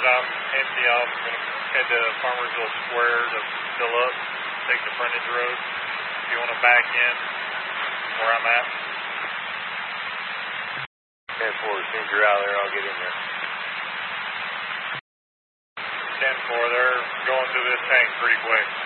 I'm empty. I'm going to head to Farmersville Square to fill up, take the frontage road. If you want to back in where I'm at. 10-4, as soon as you're out there, I'll get in there. 10-4, they're going through this tank pretty quick.